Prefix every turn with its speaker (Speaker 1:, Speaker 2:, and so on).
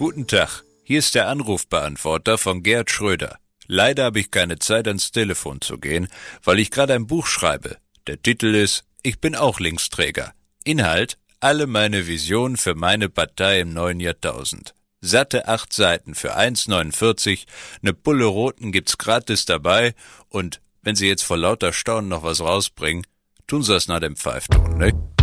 Speaker 1: Guten Tag, hier ist der Anrufbeantworter von Gerd Schröder. Leider habe ich keine Zeit, ans Telefon zu gehen, weil ich gerade ein Buch schreibe. Der Titel ist »Ich bin auch Linksträger«. Inhalt: alle meine Visionen für meine Partei im neuen Jahrtausend. Satte 8 Seiten für 1,49, ne Pulle Roten gibt's gratis dabei und wenn Sie jetzt vor lauter Staunen noch was rausbringen, tun Sie es nach dem Pfeifton, ne?